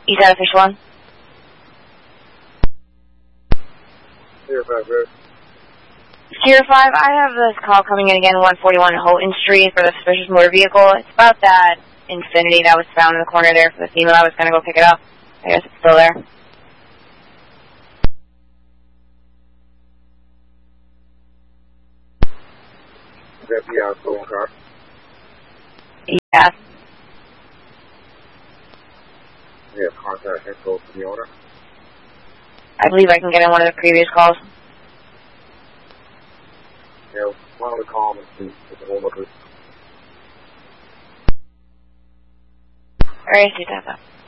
East side of Fish One. 05, Red. Sierra 5, I have this call coming in again, 141 Houghton Street for the suspicious motor vehicle. It's about that Infiniti that was found in the corner there for the female. I was going to go pick it up. I guess it's still there. Is that the stolen car? Yeah. You have contact info for the owner? I believe I can get in one of the previous calls. Yeah, why don't we call him and see if the whole look is... Alright, see that.